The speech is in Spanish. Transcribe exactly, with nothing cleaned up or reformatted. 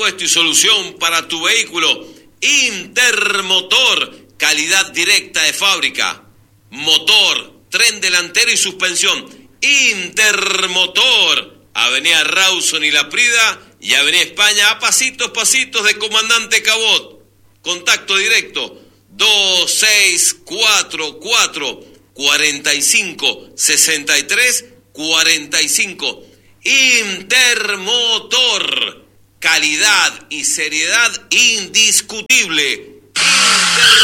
repuesto y solución para tu vehículo. Intermotor, calidad directa de fábrica. Motor, tren delantero y suspensión. Intermotor, Avenida Rawson y La Prida y Avenida España, a pasitos, pasitos de Comandante Cabot. Contacto directo dos seis cuatro cuatro, cuatro cinco, seis tres cuatro cinco. Intermotor, calidad y seriedad indiscutible. Intermotor.